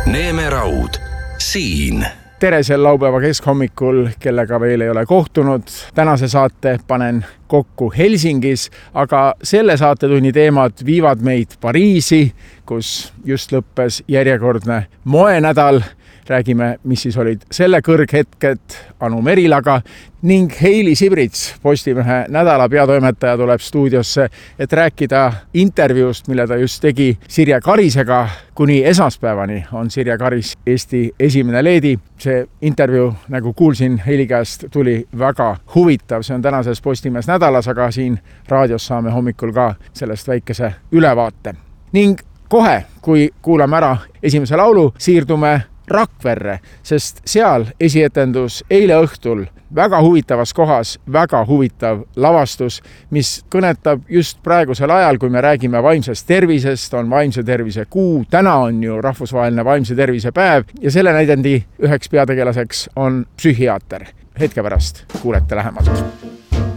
Neeme Raud, siin. Tere sel laupäeva keskhommikul, kellega veel ei ole kohtunud. Tänase saate panen kokku Helsingis, aga selle saatetunni teemad viivad meid Pariisi, kus just lõppes järjekordne moenädal. Räägime, mis siis olid selle kõrghetked Anu Merilaga ning Heili Sibrits, Postimehe nädala peatoimetaja, tuleb stuudiosse, et rääkida intervjuust, mille ta just tegi Sirje Karisega. Kuni esmaspäevani on Sirje Karis Eesti esimene leedi. See intervjuu, nagu kuulsin Heili käest, tuli väga huvitav. See on tänases Postimehes nädalas, aga siin raadios saame hommikul ka sellest väikese ülevaate. Ning kohe, kui kuulame ära esimese laulu, siirdume Rakverre, sest seal esietendus eile õhtul väga huvitavas kohas, väga huvitav lavastus, mis kõnetab just praegusel ajal, kui me räägime vaimsest tervisest, on vaimse tervise kuu. Täna on ju rahvusvaheline vaimse tervise päev ja selle näidendi üheks peategelaseks on psühhiaater. Hetke pärast kuulete lähemalt.